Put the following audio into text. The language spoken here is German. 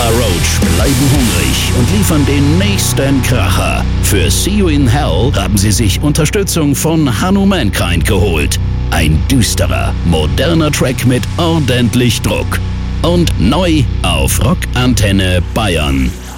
Roach bleiben hungrig und liefern den nächsten Kracher. Für See You in Hell haben sie sich Unterstützung von Hanno Mankind geholt. Ein düsterer, moderner Track mit ordentlich Druck. Und neu auf Rock Antenne Bayern.